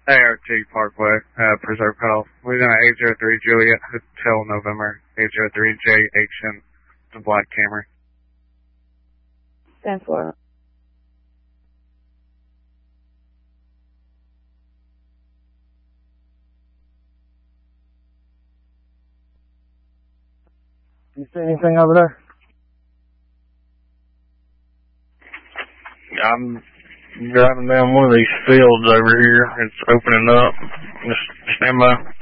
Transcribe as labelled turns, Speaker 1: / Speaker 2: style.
Speaker 1: ART Parkway, Preserve Health. We're going to 803 Juliet Hotel November, 803 JHN, the black Camry.
Speaker 2: 10-4.
Speaker 3: You see anything over there?
Speaker 1: I'm driving down one of these fields over here. It's opening up. Just stand by.